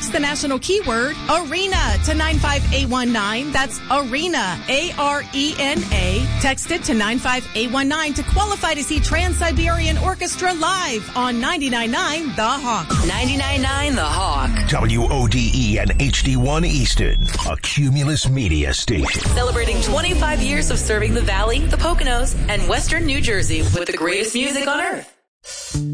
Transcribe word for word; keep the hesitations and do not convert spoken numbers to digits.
text the national keyword ARENA to nine five eight one nine. That's ARENA, A R E N A. Text it to nine five eight one nine to qualify to see Trans-Siberian Orchestra live on ninety-nine point nine The Hawk. ninety-nine point nine The Hawk. W O D E and H D one Easton, a Cumulus media station. Celebrating twenty-five years of serving the Valley, the Poconos, and Western New Jersey with the greatest music on earth.